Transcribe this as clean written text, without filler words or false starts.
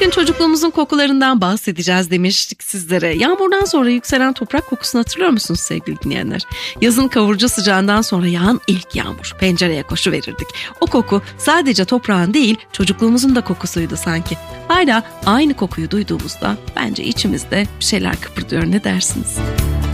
Bugün çocukluğumuzun kokularından bahsedeceğiz demiştik sizlere. Yağmurdan sonra yükselen toprak kokusunu hatırlıyor musunuz sevgili dinleyenler? Yazın kavurucu sıcağından sonra yağan ilk yağmur. Pencereye koşuverirdik. O koku sadece toprağın değil, çocukluğumuzun da kokusuydu sanki. Hala aynı kokuyu duyduğumuzda bence içimizde bir şeyler kıpırdıyor, ne dersiniz?